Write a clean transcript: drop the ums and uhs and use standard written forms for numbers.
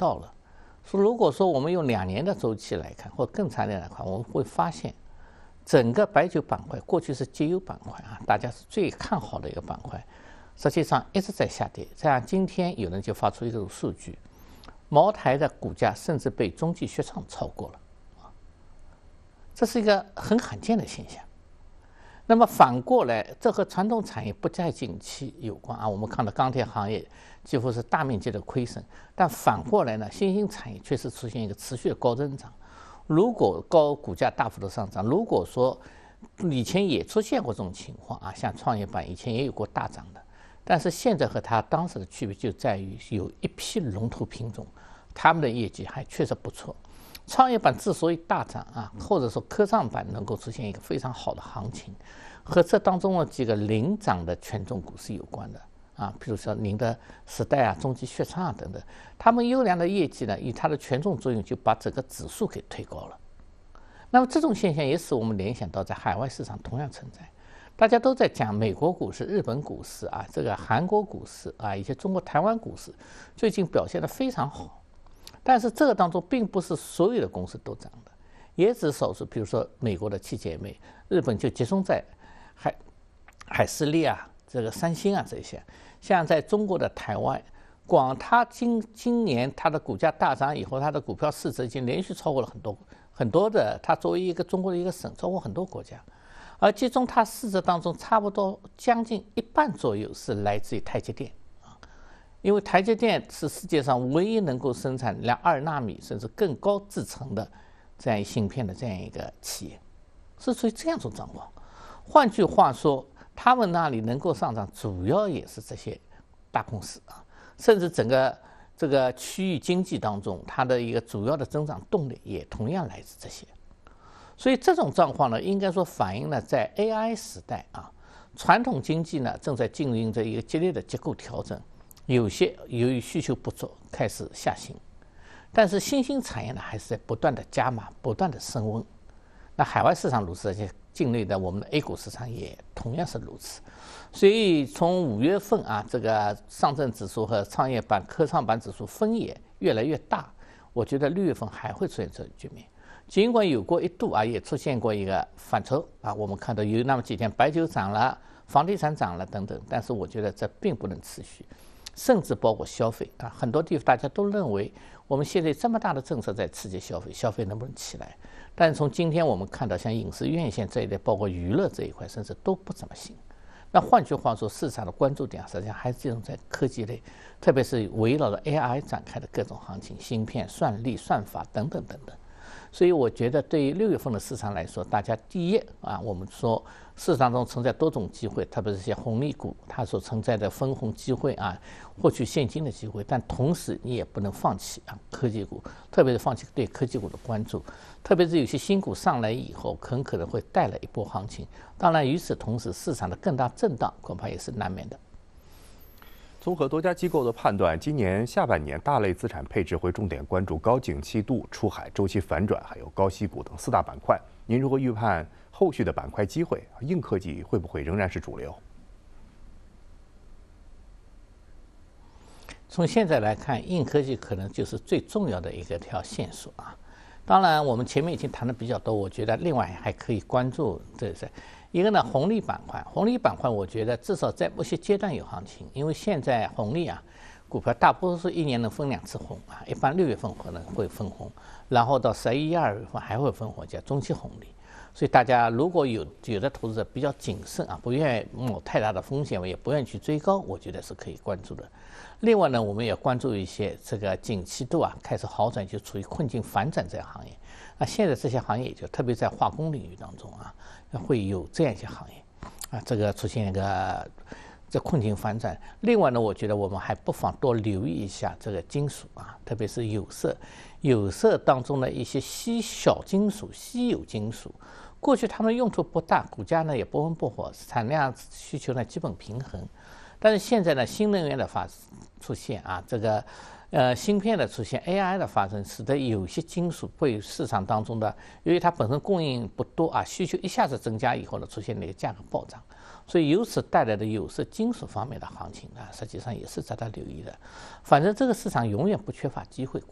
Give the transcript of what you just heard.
到了，说如果说我们用2年的周期来看，或更长点来看，我们会发现，整个白酒板块过去是绩优板块啊，大家是最看好的一个板块，实际上一直在下跌。这样今天有人就发出一个数据，茅台的股价甚至被中继雪场超过了，这是一个很罕见的现象。那么反过来，这和传统产业不再景气有关啊。我们看到钢铁行业几乎是大面积的亏损，但反过来呢，新兴产业确实出现一个持续的高增长。如果股价大幅度上涨，如果说以前也出现过这种情况啊，像创业板以前也有过大涨的，但是现在和它当时的区别就在于有一批龙头品种，他们的业绩还确实不错。创业板之所以大涨啊，或者说科创板能够出现一个非常好的行情，和这当中的几个领涨的权重股是有关的啊，比如说您的时代啊、中继雪场啊等等，他们优良的业绩呢，以它的权重作用就把整个指数给推高了。那么这种现象也使我们联想到在海外市场同样存在，大家都在讲美国股市、日本股市啊，这个韩国股市啊，以及中国台湾股市最近表现得非常好。但是这个当中并不是所有的公司都涨的，也只少数，比如说美国的7姐妹，日本就集中在海思力啊、这个三星啊这些。像在中国的台湾，广它今年它的股价大涨以后，它的股票市值已经连续超过了很多的，它作为一个中国的一个省，超过很多国家。而其中它市值当中差不多将近1半左右是来自于台积电。因为台积电是世界上唯一能够生产2纳米甚至更高制程的这样一芯片的这样一个企业，是属于这样一种状况。换句话说，他们那里能够上涨，主要也是这些大公司啊，甚至整个这个区域经济当中，它的一个主要的增长动力也同样来自这些。所以这种状况呢，应该说反映了在 AI 时代啊，传统经济呢正在进行着一个激烈的结构调整。有些由于需求不足开始下行，但是新兴产业呢还是在不断的加码、不断的升温。那海外市场如此，而且境内的我们的 A 股市场也同样是如此。所以从5月份啊，这个上证指数和创业板、科创板指数分野越来越大，我觉得6月份还会出现这种局面。尽管有过一度啊，也出现过一个反抽啊，我们看到有那么几天白酒涨了、房地产涨了等等，但是我觉得这并不能持续。甚至包括消费啊，很多地方大家都认为我们现在这么大的政策在刺激消费，消费能不能起来？但是从今天我们看到，像影视院线这一类，包括娱乐这一块，甚至都不怎么行。那换句话说，市场的关注点实际上还是集中在科技类，特别是围绕着 AI 展开的各种行情、芯片、算力、算法等等等等。所以我觉得，对于6月份的市场来说，大家第一啊，我们说市场中存在多种机会，特别是一些红利股，它所存在的分红机会啊，获取现金的机会，但同时你也不能放弃啊科技股，特别是放弃对科技股的关注，特别是有些新股上来以后，很可能会带来一波行情。当然，与此同时，市场的更大震荡恐怕也是难免的。 综合多家机构的判断，今年下半年大类资产配置会重点关注高景气度、出海周期反转，还有高息股等4大板块。您如何预判后续的板块机会？硬科技会不会仍然是主流？ 从现在来看，硬科技可能就是最重要的一条线索啊。当然，我们前面已经谈的比较多，我觉得另外还可以关注这是一个呢，红利板块。红利板块，我觉得至少在某些阶段有行情，因为现在红利啊，股票大多数1年能分2次红啊，一般6月份可能会分红，然后到11、12月份还会分红，叫中期红利。所以大家如果有的投资者比较谨慎啊，不愿意冒太大的风险，也不愿意去追高，我觉得是可以关注的。另外呢，我们也关注一些这个景气度啊开始好转，就处于困境反转这样行业。那现在这些行业就特别在化工领域当中啊，会有这样一些行业啊，这个出现一个这困境反转。另外呢，我觉得我们还不妨多留意一下这个金属啊，特别是有色当中的一些小金属、稀有金属。过去它们用途不大，股价呢也不温不火，产量需求呢基本平衡。但是现在呢，新能源的出现啊，这个芯片的出现 ，AI 的发生，使得有些金属会市场当中的，由于它本身供应不多啊，需求一下子增加以后呢，出现了一个价格暴涨，所以由此带来的有色金属方面的行情呢，实际上也是值得留意的。反正这个市场永远不缺乏机会。